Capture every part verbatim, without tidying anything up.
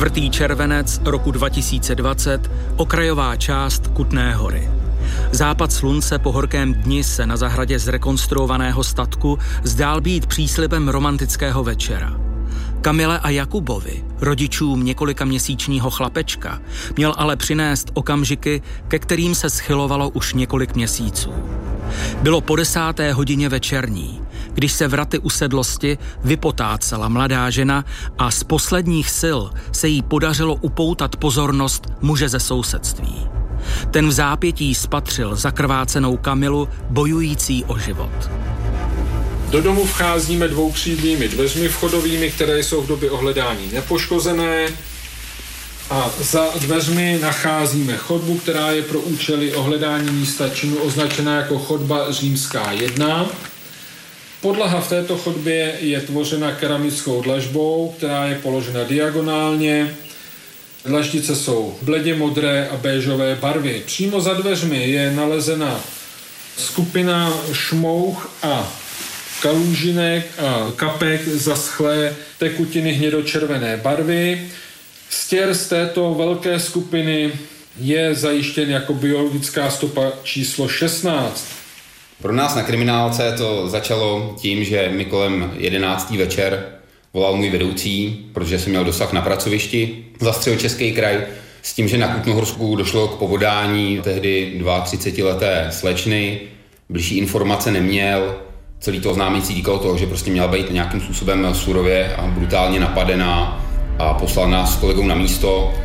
čtvrtý červenec roku dva tisíce dvacet, okrajová část Kutné Hory. Západ slunce po horkém dni se na zahradě zrekonstruovaného statku zdál být příslibem romantického večera. Kamile a Jakubovi, rodičům několika měsíčního chlapečka, měl ale přinést okamžiky, ke kterým se schylovalo už několik měsíců. Bylo po desáté hodině večerní, když se vraty usedlosti vypotácela mladá žena a z posledních sil se jí podařilo upoutat pozornost muže ze sousedství. Ten v zápětí spatřil zakrvácenou Kamilu, bojující o život. Do domu vcházíme dvoukřídlými dveřmi vchodovými, které jsou v době ohledání nepoškozené. A za dveřmi nacházíme chodbu, která je pro účely ohledání místa činu označena jako chodba římská jedna. Podlaha v této chodbě je tvořena keramickou dlažbou, která je položena diagonálně. Dlaždice jsou bledě modré a béžové barvy. Přímo za dveřmi je nalezena skupina šmouch a kalůžinek a kapek zaschlé tekutiny hnědočervené barvy. Stěr z této velké skupiny je zajištěn jako biologická stopa číslo šestnáct. Pro nás na kriminálce to začalo tím, že mi kolem jedenáctý večer volal můj vedoucí, protože jsem měl dosah na pracovišti za Středočeský kraj, s tím, že na Kutnohorsku došlo k pobodání tehdy třicetileté slečny, bližší informace neměl, celý to oznámení týkalo toho, že prostě měla být nějakým způsobem surově a brutálně napadená a poslal nás s kolegou na místo.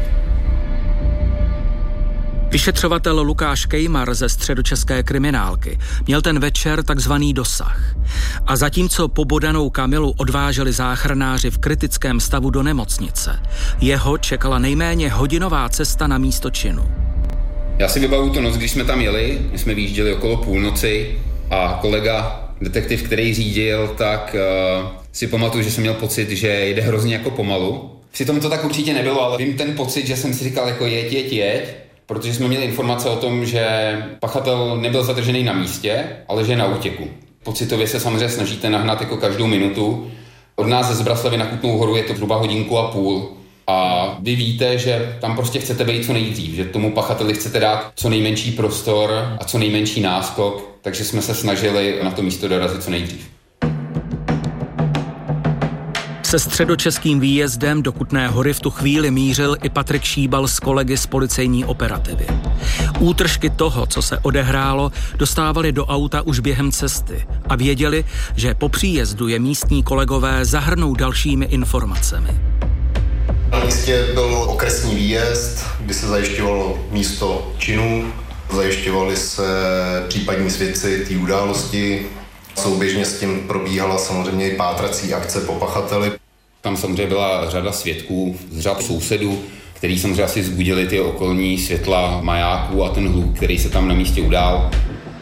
Vyšetřovatel Lukáš Kejmar ze Středočeské kriminálky měl ten večer takzvaný dosah. A zatímco pobodanou Kamilu odváželi záchranáři v kritickém stavu do nemocnice, jeho čekala nejméně hodinová cesta na místo činu. Já si vybavuju tu noc, když jsme tam jeli, my jsme vyjížděli okolo půlnoci a kolega, detektiv, který řídil, tak uh, si pamatuju, že jsem měl pocit, že jede hrozně jako pomalu. Přitom to tak určitě nebylo, ale vím ten pocit, že jsem si říkal jako jeď, jeď, jeď, protože jsme měli informace o tom, že pachatel nebyl zadržený na místě, ale že je na útěku. Pocitově se samozřejmě snažíte nahnat jako každou minutu. Od nás ze Zbraslavy na Kutnou Horu je to zhruba hodinku a půl. A vy víte, že tam prostě chcete být co nejdřív, že tomu pachateli chcete dát co nejmenší prostor a co nejmenší náskok, takže jsme se snažili na to místo dorazit co nejdřív. Se středočeským výjezdem do Kutné Hory v tu chvíli mířil i Patrik Šíbal s kolegy z policejní operativy. Útržky toho, co se odehrálo, dostávali do auta už během cesty a věděli, že po příjezdu je místní kolegové zahrnou dalšími informacemi. Na místě byl okresní výjezd, kdy se zajišťovalo místo činu, zajišťovali se případní svědci té události. Souběžně s tím probíhala samozřejmě i pátrací akce po pachateli. Tam samozřejmě byla řada svědků, z řad sousedů, který samozřejmě asi vzbudili ty okolní světla majáků a ten hluk, který se tam na místě udál.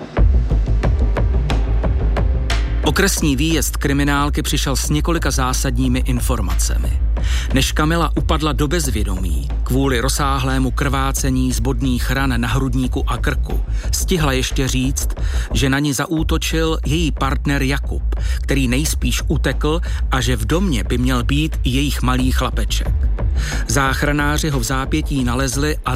Okresní výjezd kriminálky přišel s několika zásadními informacemi. Než Kamila upadla do bezvědomí kvůli rozsáhlému krvácení z bodných ran na hrudníku a krku, stihla ještě říct, že na ní zaútočil její partner Jakub, který nejspíš utekl a že v domě by měl být i jejich malý chlapeček. Záchranáři ho v zápětí nalezli a